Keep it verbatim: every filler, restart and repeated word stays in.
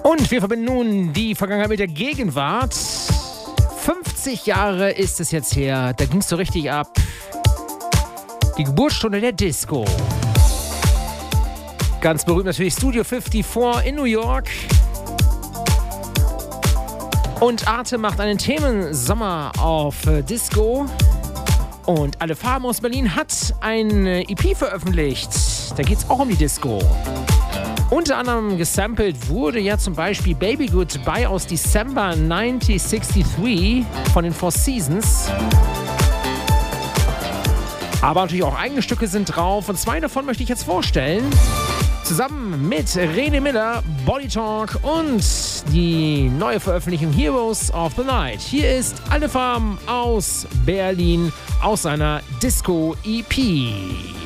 Und wir verbinden nun die Vergangenheit mit der Gegenwart. fünfzig Jahre ist es jetzt her, da ging es so richtig ab. Die Geburtsstunde der Disco. Ganz berühmt natürlich Studio fünfundfünfzig in New York. Und Arte macht einen Themensommer auf äh, Disco. Und Alle Farben aus Berlin hat eine E P veröffentlicht. Da geht es auch um die Disco. Unter anderem gesampelt wurde ja zum Beispiel Baby Goodbye aus Dezember neunzehnhundertdreiundsechzig von den Four Seasons. Aber natürlich auch eigene Stücke sind drauf und zwei davon möchte ich jetzt vorstellen. Zusammen mit René Miller, Body Talk und die neue Veröffentlichung Heroes of the Night. Hier ist Alle Farben aus Berlin aus seiner Disco-E P.